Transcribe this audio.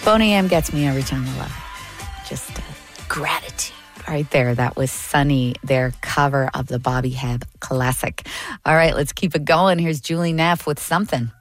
Boney M gets me every time. I love it. Just gratitude. Right there, that was Sunny, their cover of the Bobby Hebb classic. All right, let's keep it going. Here's Julie Neff with Something.